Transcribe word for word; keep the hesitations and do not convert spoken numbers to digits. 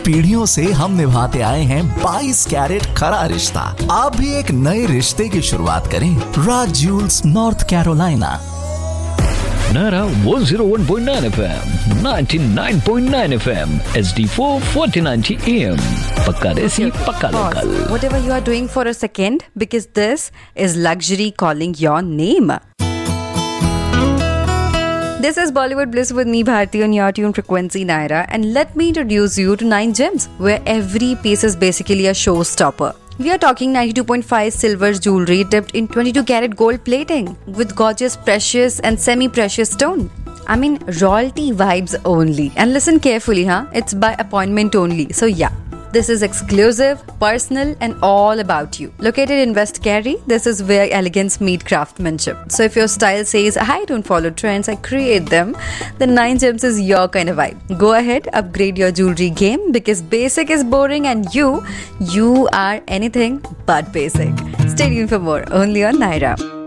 पीढ़ियों से हम निभाते आए हैं बाईस कैरेट खरा रिश्ता। आप भी एक नए रिश्ते की शुरुआत करें राज Jules north Carolina. Nara one oh one point nine F M, ninety-nine point nine F M, H D four fourteen ninety A M. Pakka desi, pakka local. Whatever you are doing for a second, because this is luxury calling your name. This is Bollywood Bliss with me, Bharti, on your tune frequency, Naira. And let me introduce you to Nine Gems, where every piece is basically a showstopper. We are talking ninety-two point five silver jewelry dipped in twenty-two karat gold plating with gorgeous precious and semi-precious stone. I mean, royalty vibes only. And listen carefully, huh? It's by appointment only. So yeah, this is exclusive, personal and all about you. Located in West Kerry, this is where elegance meet craftsmanship. So if your style says, I don't follow trends, I create them, then Nine Gems is your kind of vibe. Go ahead, upgrade your jewelry game because basic is boring and you, you are anything but basic. Stay tuned for more, only on Naira.